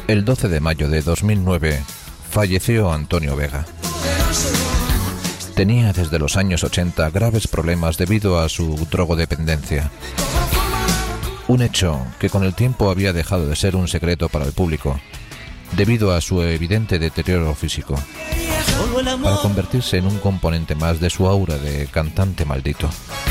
El 12 de mayo de 2009 falleció Antonio Vega. Tenía desde los años 80 graves problemas debido a su drogodependencia. Un hecho que con el tiempo había dejado de ser un secreto para el público, debido a su evidente deterioro físico, para convertirse en un componente más de su aura de cantante maldito.